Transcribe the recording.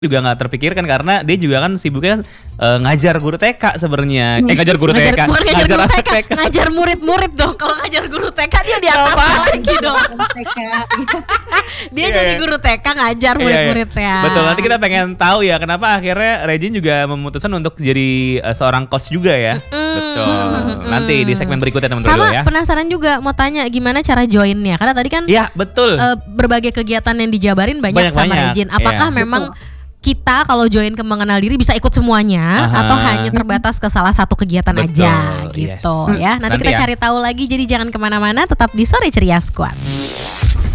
juga nggak terpikirkan karena dia juga kan sibuknya ngajar guru TK sebenarnya. Ngajar guru TK. Ngajar guru TK. Ngajar murid-murid dong. Kalau ngajar guru TK dia di atas lagi dong. Dia jadi guru TK ngajar murid-muridnya. Betul. Nanti kita pengen tahu ya kenapa akhirnya Regine juga memutuskan untuk jadi seorang coach juga ya. Betul. Nanti di segmen berikutnya teman-teman ya. Sama penasaran juga mau tanya gimana cara joinnya. Karena tadi kan ya betul. Berbagai kegiatan yang dijabarin banyak sama Regine. Apakah memang kita kalau join ke mengenal diri bisa ikut semuanya atau hanya terbatas ke salah satu kegiatan aja gitu ya. Nanti kita cari tahu lagi, jadi jangan kemana-mana, tetap di Sore Ceria Squad.